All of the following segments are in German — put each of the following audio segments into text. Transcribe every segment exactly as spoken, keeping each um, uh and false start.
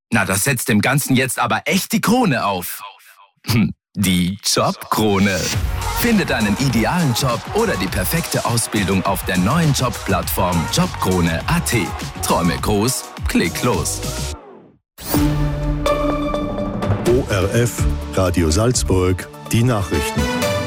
Na, das setzt dem Ganzen jetzt aber echt die Krone auf. Hm, die Jobkrone. Finde deinen idealen Job oder die perfekte Ausbildung auf der neuen Jobplattform jobkrone punkt a t. Träume groß, klick los. O R F, Radio Salzburg, die Nachrichten.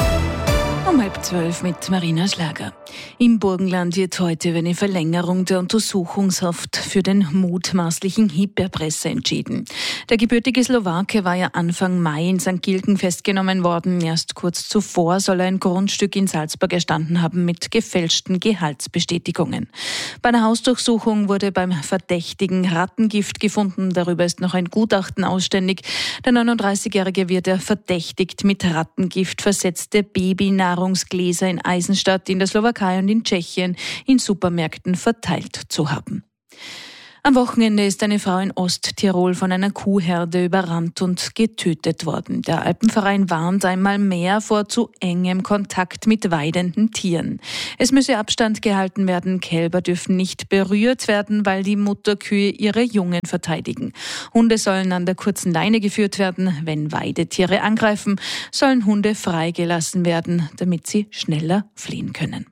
Um halb zwölf mit Marina Schlager. Im Burgenland wird heute über eine Verlängerung der Untersuchungshaft für den mutmaßlichen Hieb-Erpresser entschieden. Der gebürtige Slowake war ja Anfang Mai in Sankt Gilgen festgenommen worden. Erst kurz zuvor soll er ein Grundstück in Salzburg erstanden haben mit gefälschten Gehaltsbestätigungen. Bei einer Hausdurchsuchung wurde beim Verdächtigen Rattengift gefunden. Darüber ist noch ein Gutachten ausständig. Der neununddreißigjährige wird er verdächtigt, mit Rattengift versetzte Babynahrungsgläser in Eisenstadt, in der Slowakei und in Tschechien in Supermärkten verteilt zu haben. Am Wochenende ist eine Frau in Osttirol von einer Kuhherde überrannt und getötet worden. Der Alpenverein warnt einmal mehr vor zu engem Kontakt mit weidenden Tieren. Es müsse Abstand gehalten werden, Kälber dürfen nicht berührt werden, weil die Mutterkühe ihre Jungen verteidigen. Hunde sollen an der kurzen Leine geführt werden. Wenn Weidetiere angreifen, sollen Hunde freigelassen werden, damit sie schneller fliehen können.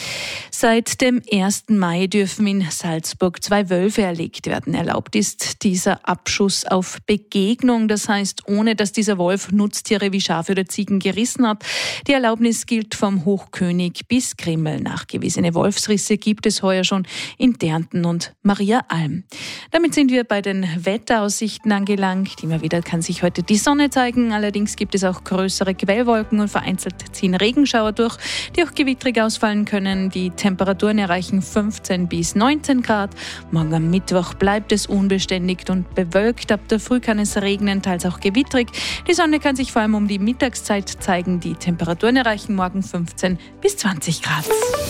Seit dem ersten Mai dürfen in Salzburg zwei Wölfe erlegt werden. Erlaubt ist dieser Abschuss auf Begegnung, das heißt, ohne dass dieser Wolf Nutztiere wie Schafe oder Ziegen gerissen hat. Die Erlaubnis gilt vom Hochkönig bis Grimmel. Nachgewiesene Wolfsrisse gibt es heuer schon in Därnten und Mariaalm. Damit sind wir bei den Wetteraussichten angelangt. Immer wieder kann sich heute die Sonne zeigen. Allerdings gibt es auch größere Quellwolken und vereinzelt ziehen Regenschauer durch, die auch gewittrig ausfallen können. Die Temperaturen erreichen fünfzehn bis neunzehn Grad. Morgen am Mittwoch bleibt es unbeständig und bewölkt. Ab der Früh kann es regnen, teils auch gewittrig. Die Sonne kann sich vor allem um die Mittagszeit zeigen. Die Temperaturen erreichen morgen fünfzehn bis zwanzig Grad.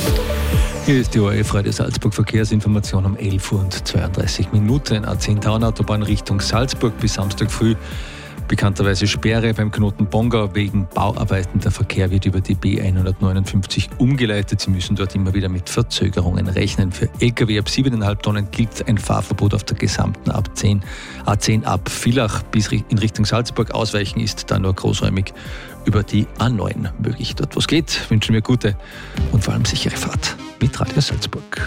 Hier ist die O R F Radio Salzburg Verkehrsinformation um elf Uhr und zweiunddreißig Minuten. A zehn Autobahn Richtung Salzburg bis Samstag früh. Bekannterweise Sperre beim Knoten Bongau wegen Bauarbeiten. Der Verkehr wird über die B hundertneunundfünfzig umgeleitet. Sie müssen dort immer wieder mit Verzögerungen rechnen. Für L K W ab sieben Komma fünf Tonnen gilt ein Fahrverbot auf der gesamten A zehn ab Villach bis in Richtung Salzburg. Ausweichen ist da nur großräumig über die A neun möglich. Dort, wo es geht, wünschen wir gute und vor allem sichere Fahrt mit Radio Salzburg.